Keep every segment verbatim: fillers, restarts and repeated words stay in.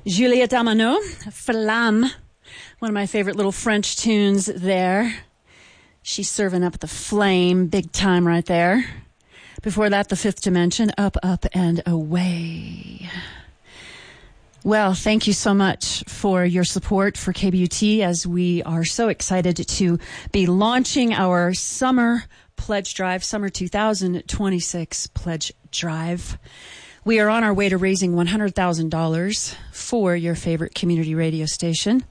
Juliette Armanet, Flamme, one of my favorite little French tunes there. She's serving up the flame big time right there. Before that, The Fifth Dimension, Up, Up, and Away. Well, thank you so much for your support for K B U T as we are so excited to be launching our summer pledge drive, summer two thousand twenty-six pledge drive. We are on our way to raising one hundred thousand dollars for your favorite community radio station.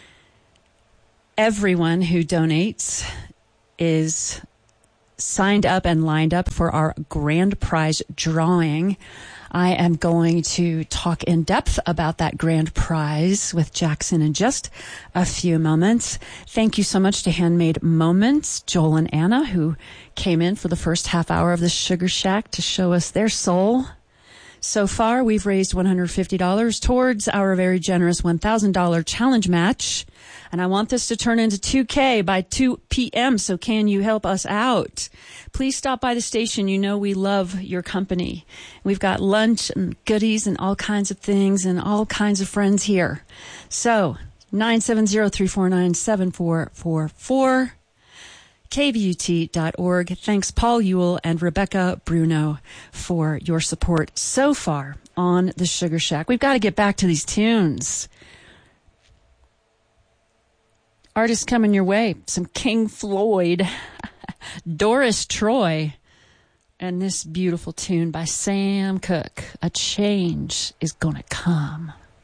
Everyone who donates is signed up and lined up for our grand prize drawing. I am going to talk in depth about that grand prize with Jackson in just a few moments. Thank you so much to Handmade Moments, Joel and Anna, who came in for the first half hour of the Sugar Shack to show us their soul. So far, we've raised one hundred fifty dollars towards our very generous one thousand dollars challenge match. And I want this to turn into two K by two p.m., so can you help us out? Please stop by the station. You know we love your company. We've got lunch and goodies and all kinds of things and all kinds of friends here. So, nine seven zero, three four nine, seven four four four. K B U T dot org. Thanks, Paul Ewell and Rebecca Bruno, for your support so far on the Sugar Shack. We've got to get back to these tunes. Artists coming your way. Some King Floyd, Doris Troy, and this beautiful tune by Sam Cooke. A change is gonna come.